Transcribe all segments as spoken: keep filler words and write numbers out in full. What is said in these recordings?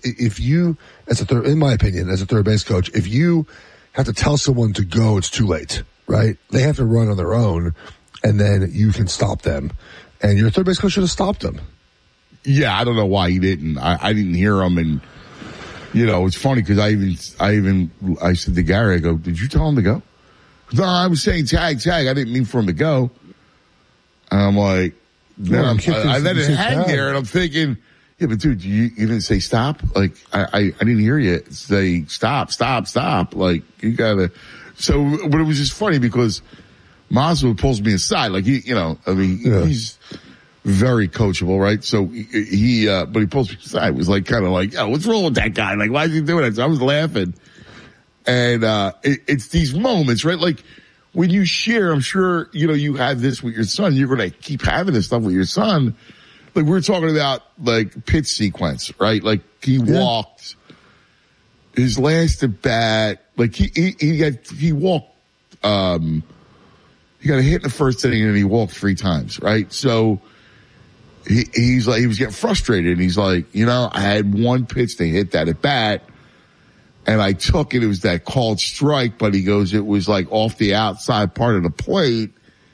if you, as a third, in my opinion, as a third base coach, if you have to tell someone to go, it's too late, right? They have to run on their own, and then you can stop them. And your third base coach should have stopped them. Yeah, I don't know why he didn't. I, I didn't hear him, and you know, it's funny because I even, I even, I said to Gary, I go, "Did you tell him to go?" No, I was saying tag, tag. I didn't mean for him to go. And I'm like, then no, I'm, I, I let it hang tag. there, and I'm thinking, yeah, but dude, you, you didn't say stop. Like, I, I, I didn't hear you say stop, stop, stop. Like, you gotta. So, but it was just funny because Maslow pulls me aside, like he, you know, I mean, yeah. he's very coachable, right? So he, he uh, but he pulls me aside. It was like, kind of like, yo, what's wrong with that guy? Like, why is he doing that? So I was laughing. And, uh, it, it's these moments, right? Like, when you share, I'm sure, you know, you have this with your son. You're going to keep having this stuff with your son. Like, we were talking about, like, pitch sequence, right? Like, he yeah. walked his last at bat. Like, he, he, he got, he walked, um, he got a hit in the first inning and he walked three times, right? So, he, he's like, he was getting frustrated. And he's like, you know, I had one pitch to hit that at bat. And I took it. It was that called strike, but he goes, it was like off the outside part of the plate.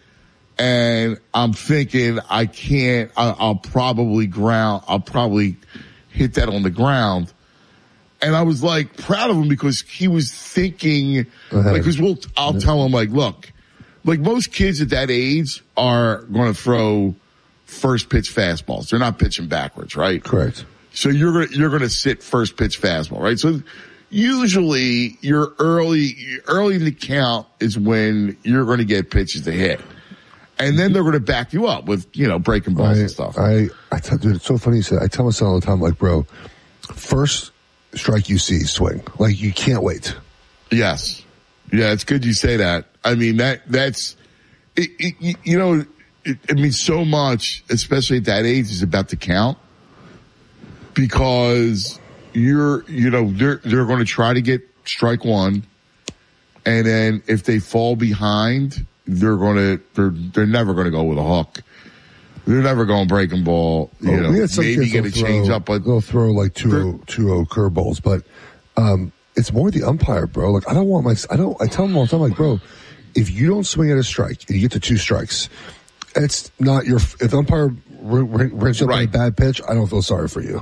And I'm thinking, I can't, I, I'll probably ground, I'll probably hit that on the ground. And I was like proud of him because he was thinking, like, cause we'll, I'll yeah. tell him like, look, like most kids at that age are going to throw first pitch fastballs. They're not pitching backwards, right? Correct. So you're going to, you're going to sit first pitch fastball, right? So, usually, your early, early in the count is when you're going to get pitches to hit. And then they're going to back you up with, you know, breaking balls I, and stuff. I, I tell, dude, it's so funny you said, I tell my son all the time, like, bro, first strike you see, swing. Like, you can't wait. Yes. Yeah, it's good you say that. I mean, that, that's, it, it, you know, it, it means so much, especially at that age, is about the count. Because you're, you know, they're, they're going to try to get strike one. And then if they fall behind, they're going to, they're, they're never going to go with a hook. They're never going breaking ball. You oh, know, maybe get a change up, but they'll throw like two oh curveballs. But, um, it's more the umpire, bro. Like, I don't want my, I don't, I tell them all the time, like, bro, if you don't swing at a strike and you get to two strikes, it's not your, if the umpire rents you up on a bad pitch, I don't feel sorry for you.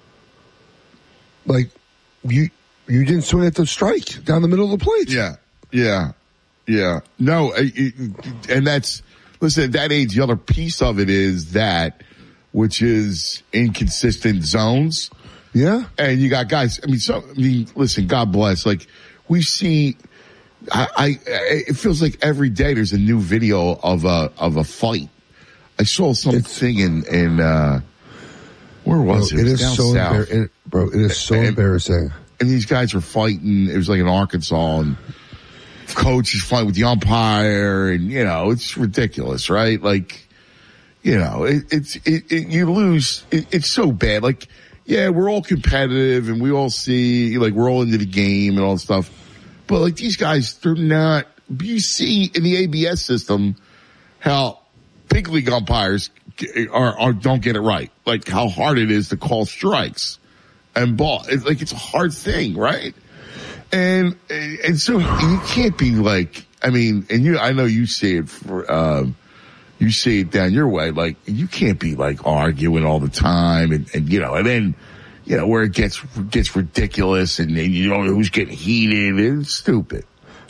Like, you you didn't swing at the strike down the middle of the plate. Yeah, yeah, yeah. No, it, and that's, listen, at that age, the other piece of it is that, which is inconsistent zones. Yeah. And you got guys, I mean, so, I mean, listen, God bless. Like, we see, I, I, it feels like every day there's a new video of a, of a fight. I saw something in, in, uh, where was bro, it? It, it was is down so south. embar- it, bro, it is so and, embarrassing. And these guys are fighting. It was like in Arkansas, and coach is fighting with the umpire, and you know, it's ridiculous, right? Like, you know, it, it's, it, it, you lose. It, it's so bad. Like, yeah, we're all competitive and we all see, like, we're all into the game and all that stuff. But like these guys, they're not, you see in the A B S system how big league umpires are, are, don't get it right. Like how hard it is to call strikes and ball. It's like, it's a hard thing, right? And, and so you can't be like, I mean, and you, I know you see it for, um, you see it down your way. Like, you can't be like arguing all the time and, and you know, and then, you know, where it gets, gets ridiculous and, and you know who's getting heated. It's stupid.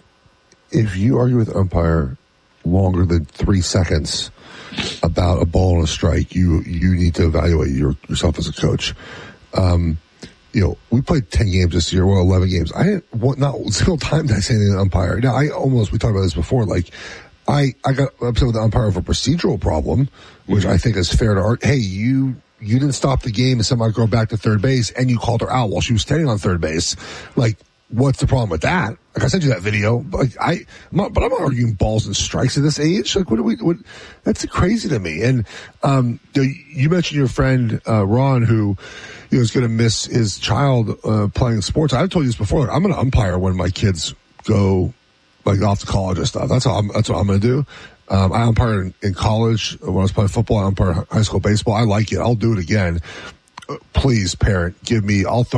If you argue with umpire longer than three seconds about a ball and a strike, you, you need to evaluate your, yourself as a coach. Um, you know, we played ten games this year, well, eleven games. I didn't want, not a single time did I say anything to the umpire. Now, I almost, we talked about this before, like, I, I got upset with the umpire over a procedural problem, which mm-hmm. I think is fair to argue. Hey, you, you didn't stop the game and send my girl back to third base and you called her out while she was standing on third base. Like, what's the problem with that? Like, I sent you that video, but like, I, I'm not, but I'm not arguing balls and strikes at this age. Like, what do we, what, that's crazy to me. And, um, you, know, you mentioned your friend, uh, Ron, who, you know, is going to miss his child, uh, playing sports. I've told you this before. Like, I'm going to umpire when my kids go, like, off to college and stuff. That's how I'm, that's what I'm going to do. Um, I umpired in, in college when I was playing football. I umpired high school baseball. I like it. I'll do it again. Uh, please, parent, give me, I'll throw